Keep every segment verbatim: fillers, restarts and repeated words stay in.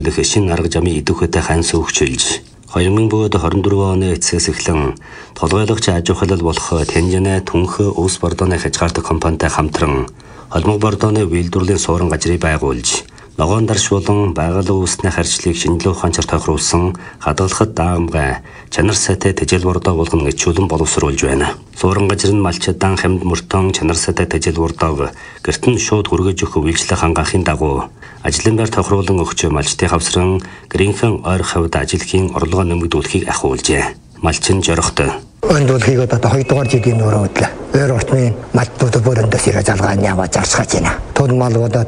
Лэх шин арга замын идэвхтэй хан сөвгчилж хоёр мың двадцать дөрвөн оны эцэс эхлэн толгойлогч аж ахуйлал болох Тэнжэнэ Түнхэ Ус Бордооны хязгаартай компанитай хамтран холбог бордооны үйлдвэрлэлийн суурин газрыг байгуулж ногоон дарш болон байгууллага үүсний харьцлыг шинжилгээ ухаанчаар тохируулсан хадгалахад даамгай чанар сайтай тэжээл бордоо болгон ичүүлэн боловсруулж байна. Суурин газар нь малчадан хамд мөртөн чанар сайтай тэжээл бордоог гэрт нь шууд хүргэж өгөх үйлчлэг хангахын дагуу ажлын байр тохируулан өгч малчтын хавсран гэрийнхэн ойр хавьд ажилхийн орлогоо нэмэгдүүлэхийг ахиулжээ. Малчин жорохтой. Өндөлхийг одоо хоёрдугаар жилийн өрөө өдлөө. Өөр орчмын малчдууд бүрээндээ сэрэ залгаан яваад зарцгааж байна. Тул малуудад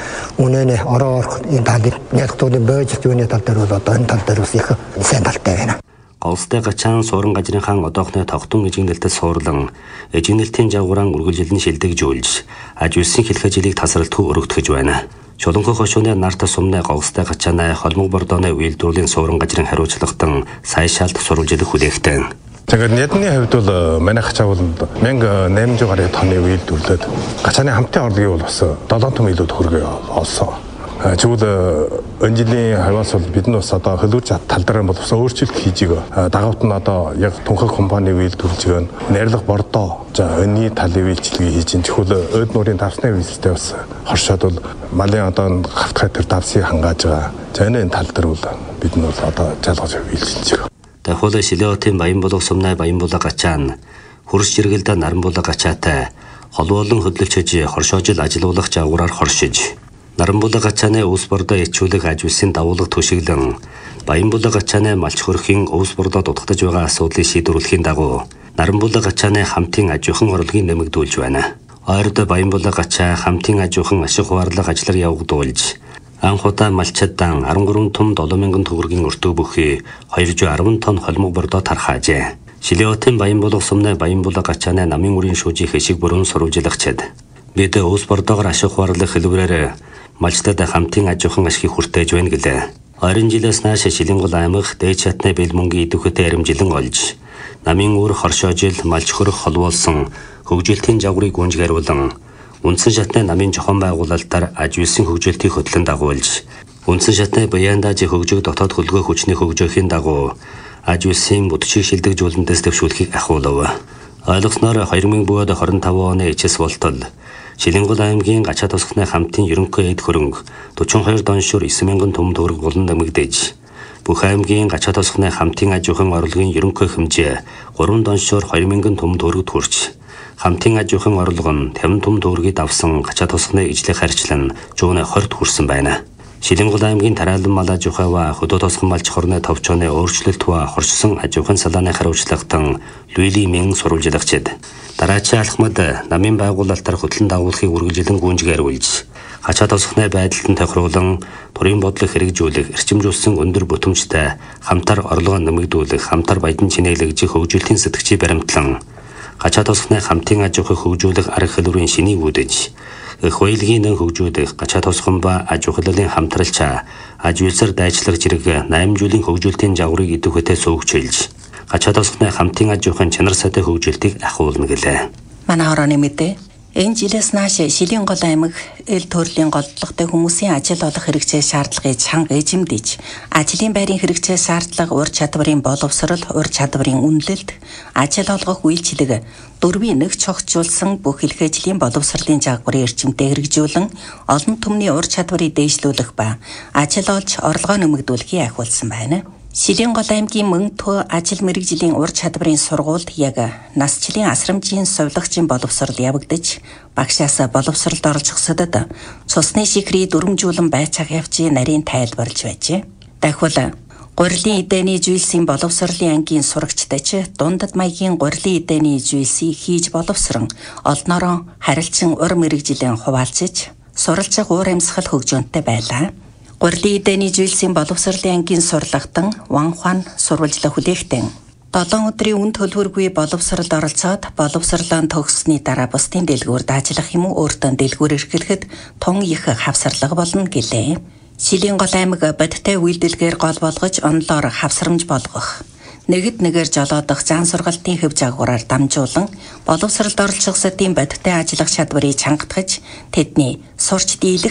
үнэнэ ороор энэ талын нялхтуудын бөөж зүйний тал дээр бол одоо энэ тал дээр ус их сайн талтай байна. Голстой гачаан суурин газрынхан одоохны тогтун эжигнэлтэд суурлан эжигнэлтийн жагваран үргэлжилэн шилдэгжүүлж аж үйлсийн хэлхэ жилийг тасралтгүй өргөтгөж байна. Чулуунхай хошууны нарт сумны голстой гачаанаа холбог бордооны үйлдвэрлэлийн суурин газрын хариуцлагатан сая шалт сурвалжилах хүлээгтэн. Тэгэхээр нийтний хувьд бол манайх чавланд мянга найман гаруй тонны үйлдвэрлээд гачааны хамтын орлогыг бол бас долоон том илүү төгрөгөө олсон. Тэгвэл энэ жилийн хаваас бол бид нь бас одоо хөлөөж тал дээр бол бас өөрчлөлт хийж байгаа. Дагавт нь одоо яг Түнхэ компани үйлдвэрлэж байгаа найрлах бордоо за өнний талын үйлчлэгийг хийж ин тэгвэл өөд нуурын давсны үйлстэй бас хоршоод бол малын одоо хавтгай төр давсыг хангааж байгаа. За энэ тал дээр бол бид нь бол одоо жалгаж үйлчилж байгаа. Дахиад Шилэотын Баянбулаг сумнай Баянбулаг гачаан хөрс жиргэлдэ Наранбулаг гачаатай холбоолон хөдлөгчөж хоршоожил ажилуулах жагвараар хоршиж Наранбулаг гачааны Ус бордоо ичүүлэх аж үйлсийн давуулга төшиглэн Баянбулаг гачааны малч хөрхийн Ус бордоо дутагдж байгаа асуудлыг шийдвэрлэхийн дагуу Наранбулаг гачааны хамтын аж ахуйн орлогыг нэмэгдүүлж байна. Ойрд Баянбулаг гачаа хамтын аж ахуйн ашиг хуваарлах ажлаар явагдуулж анхудаа малчадан арван гурван том долоо мянган төгрөгийн өртөө бүхий хоёр жүз арван тонн холмог бордоо тархаажээ. Шилэотын Баянбулаг сумны Баянбулаг гачааны намын үрийн шүүжийн хэшиг бүрэн сурвалжилгачид бид Ус бордоогоор ашиг хуваарлах хэлбэрээр малчтад хамтын аж ахуйн ашгийг хүртээж байна гэлээ. Ойрын жилээс нааш Шилэнгол аймаг дээд чатны бэлмөнгийн идэвхтэй аримжилан олж намын үр хоршоожил малч хөрөх холбоолсон хөгжилтийн жагварыг гүнжгааруулан үндсэн шатны намын жохон байгуулалтаар аж үйлсийн хөгжилтийг хөтлөн дагуулж үндсэн шатны Баяндажи хөгжиг дотоод хөлгөө хүчний хөгжөөхийн дагуу аж үйлсийн бүтэцийг шилдэгжүүлэнтэс төвшүүлэхийг ахиулав. Ойлгосноор хоёр мың двадцать пять оны эцэс болтол Шилэнгол аймгийн гачаа тусганы хамтын ерөнхий эд хөрөнгө forty two доншуур nine мянган том төгрөг болон нэмэгдэж бүх аймгийн гачаа тусганы хамтын аж ахуйн орлогын ерөнхий хэмжээ three доншуур two мянган том төгрөгт хүрч хамтын аж ахуйн орлого нь fifty том төгрөгийг авсан гачаа тусганы ижлэх харьцлан one twenty хүрсэн байна. Шилэнгол аймгийн тараалан мал аж ахуй ва хөдөө тосгон малч хорны товчооны өөрчлөлт ва хоршсон аж ахуйн салааны хариуцлагатан Лүли Мэн сурвалжилгачид дараачийн алхмад намын байгуулалтаар хөтлөн дагуулахыг үргэлжилэн гүнжгааруулж гачаа тосгоны байдалд тохируулан турийн бодлого хэрэгжүүлэх эрчимжүүлсэн өндөр бүтэмжтэй хамтар орлогоо нэмэгдүүлэх хамтар баядан чинээлэгжих хөгжилтийн сэтгчийн баримтлан гачаа тосгоны хамтын аж ахуй хөгжүүлэх арга хэлбэрийн шинийг үүдэж хуулийг нэн хөгжүүлэх гачаа тосгон ба аж ахуйлын хамтралчаа аж үйлсээр дайчлах зэрэг eight жилийн хөгжилтийн жагварыг идэвхтэй сөвөгчилж гачаа тосгоны хамтын аж ахуйн чанар сайтай хөгжилтийг ахиулна гэлээ. Манай хорооны мэдээ энэ жилээс нааш Шилэнгол аймаг эл төрлийн голдлоготой хүмүүсийн ажил олох хэрэгцээ шаардлагыг чанга эзэмдэж ажлын байрын хэрэгцээ шаардлага ур чадварын боловсрол ур чадварын үнэлэлт ажил олгох үйлчилэг дөрвийн нэг цогцолсон бүх хэлхээжлийн боловсролын жагварын эрчимтэй хэрэгжүүлэн олон түмний ур чадварыг дээшлүүлэх ба ажил олж орлогоо нэмэгдүүлэхийг ахиулсан байна. Шилэнгол аймгийн Мөнтө ажил мэргэжлийн ур чадварын сургуульд яг насчлын асрамжийн сувилагчийн боловсрол явагдаж багшаас боловсролд оролцохсодод цусны шихрий дүрмжүүлэн байцаах явцын нарийн тайлбарлаж байжээ. Дахиад гурилын эдэний зүйлсийн боловсролын ангийн сурагчдаач дундад маягийн гурилын эдэний зүйлсийг хийж боловсрон олноороо харилцан ур мэргэжилэн хуваалцаж суралцах уур амьсгал хөгжөөнтэй байлаа. Гурилын эдэний зүйлсийн боловсролын ангийн сурлагтан Ванхуан сурвалжлах хүлээгтэн долоон өдрийн үн төлбөргүй боловсролд оролцоод боловсролоо төгссөний дараа бусдын дэлгүүрд ажиллах юм уу өөртөө дэлгүүр эрхлэхэд тун их хавсарлага болно гэлээ. Шилэнгол аймаг бодиттой үйлдэлгээр гол болгож онлоор хавсрамж болгох нэгд нэгээр жолоодох зан сургалтын хөв жагвараар дамжуулан боловсролд оролцохсодын бодиттой ажиллах чадварыг чангатгаж тэдний сурч дийлэх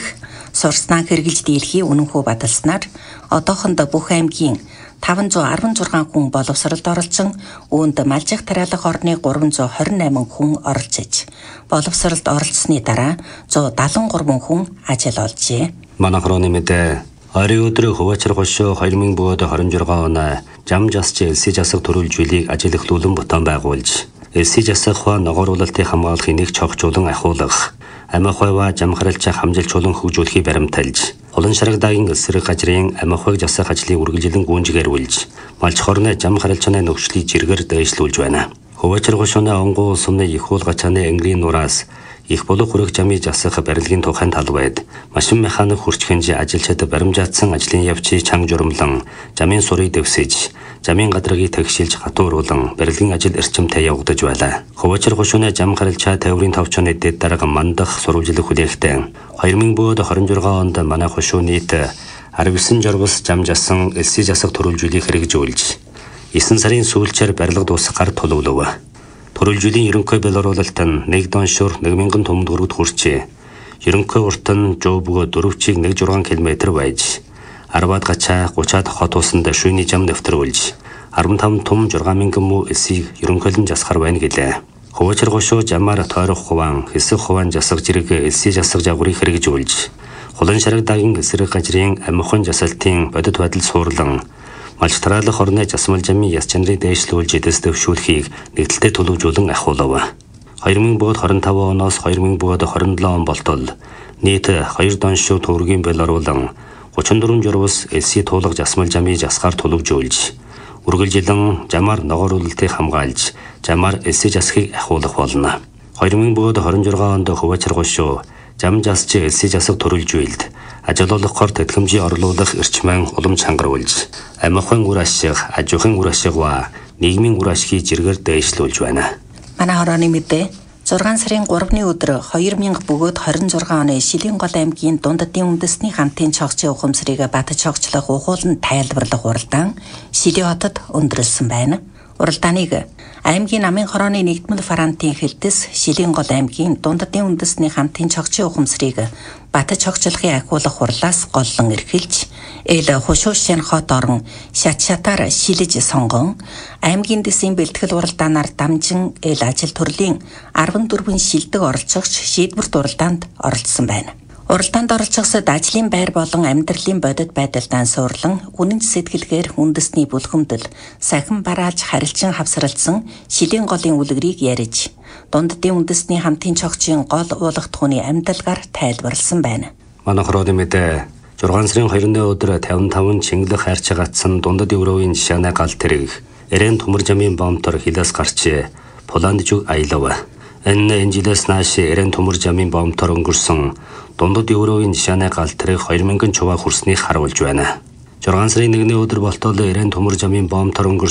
Сурснаа хэрэгжилж дийлхий үнэнхүү бадалснаар одоохондоо бүх аймгийн таван зуун арван зургаан хүн боловсролд оролцсон, үүнд малжих тариалах орны гурван зуун хорин найман хүн оролцож, боловсролд оролцсны дараа зуун дадлан гурван хүн ажил олжээ. Манай хороны мэдээ ойрын өдрөө Хөвөчр гошоо хоёр мың двадцать шесть оноо жам жасч элси жасах төрүүлжүүлийг ажил эхлүүлэн бутан байгуулж, элси жасах ба ногооруулалтыг хамгаалахын нэг чогчулан ахиулах, амихойва жамхаралчаа хамжилчулан хөгжүүлэхийг баримталж, Улан шарагдагийн эсрэг газрын амихойг жасах ажлыг үргэлжлэн гүйцэтгүүлж, малч хорны жамхаралчны нөхцөлийг жиргэр дэвшлүүлж байна. Хөвөчр гошооны онгуу сумны их уул гачааны английн нураас их болог хүрэх жамыг жасах барилгын тухайн талбайд машин механик хүрчхэнж ажилчид баримжаатсан ажлын явцыг чанга журамлан, жамын сурыг дэвсэж, жамын гадрыг тэгшилж хатууруулан барилгын ажил эрчимтэй явагдаж байлаа. Хөвөчр гошооны жамхаралчаа тайврын товчооны дэд дарга мандах сурвалжлах хүлээхтэй хоёр мың двадцать шесть онд манай хошуу нийт арвисан журвас жам жасан элси жасах төрүүлжүүлийг хэрэгжүүлж, есөн сарын сүүлчээр барилга дуусгахаар тулуулв. Төрүүлжүүлийн ерөнхий белоруулалт нь нэг доншуур нэг мянган том дөрөвд хүрчээ. Ерөнхий урт нь жоо бөгөө дөрвчийг нэг зургаан километр байж, арваад гачаа гучаад хот усанд шүйний жам дэвтрүүлж, арван таван том зургаан мянган муу элсийг ерөнхийлөн жасахаар байна гэлээ. Хөвөчр гошоо жамаар тойрох хуван, хэсэг хуван жасах зэрэг элси жасах жагварыг хэрэгжүүлж, Улан шарагдагийн эсрэг газрын амихон жасалтын бодит байдал суурлан, малч тариалах орны жасмал жамын яс чанарыг дээшлүүлж эдэс дэвшүүлэхийг нэгдэлтэй төлөвлөжүүлэн ахиулав. хоёр мың двадцать пять оноос хоёр мың двадцать седем он болтол нийт хоёр доншуу төвөргийн бэл оруулан тридцать четыре журвас элси туулах жасмал жамыг жасахаар төлөвлөжүүлж, үргэлжилэн жамаар ногооруулалтыг хамгаалж, жамаар элси жасахыг ахиулах болно. хоёр мың двадцать шесть онд Хөвөчр гошоо жам жасч элси жасах төрүүлжүүлэлд ажиглуулахаар тэтгэмжийг орлуулах эрчмэн улам чангаруулж, амихын үр ашиг, ажихын үр ашиг ба нийгмийн үр ашгийг жиргэр дээшлүүлж байна. Манай хорооны мэдээ зургаан сарын гуравны өдөр хоёр мянга двадцать шесть оны Шилийн гол аймгийн Дундадын үндэсний хамтын чогчийн ухамсарыг бат чогчлох ухуулан тайлбарлах уралдаан Шилийн хотод өндөрлсөн байна. Уралдааныг аймгийн намын хорооны нэгдмэл фронтын хэлтэс Шилийн гол аймгийн Дундадын үндэсний хамтын чогчийн ухамсарыг бат чогчлохын ахиулах хурлаас голлон эрхэлж, эл хушуушин хот орон шат шатаар шилэж сонгон, аймгийн дэсийн бэлтгэл уралдаанаар дамжин эл ажил төрлийн арван дөрвөн шилдэг оролцогч шийдвэрт уралдаанд оролцсон байна. Уралдаанд оролцогчдод ажлын байр болон амьдралын бодит байдалтай суурлан, үнэнч сэтгэлгээр үндэсний бүлхэмдэл, сахин барааж харилцан хавсралцсан Шилийн голын үлгэрийг ярьж, Дундадын үндэсний хамтын чогчийн гол уулах түүний амьдалгаар тайлбарлсан байна. Манай хороны мэдээ зургаан сарын хоёрны өдөр пятьдесят пять Чингэлэг хайрч гацсан Дундад Европын жишааны гал тэрэг Эрен төмөр жамын бомтор хилээс гарч Поланд зүг аялав. Энэ энэ жилээс нааш Эрен төмөр жамын бомтор өнгөрсөн Дундад Европын жишааны гал тэрэг хоёр мянган чуваа хүрснийг харуулж байна. зургаан сарын нэгний өдөр болтол Эрен төмөр жамын бомтор өнгөрсөн